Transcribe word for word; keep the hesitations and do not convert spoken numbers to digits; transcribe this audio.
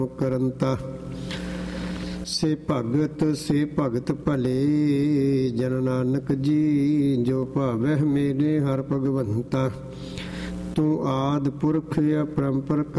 ਕਰੰਤਾ। ਸੇ ਭਗਤ ਸੇ ਭਗਤ ਭਲੇ ਜਨ ਨਾਨਕ ਜੀ, ਜੋ ਭਾਵਹਿ ਮੇਰੇ ਹਰਿ ਭਗਵੰਤਾ। ਤੂੰ ਆਦਿ ਪੁਰਖ ਅਪਰੰਪਰ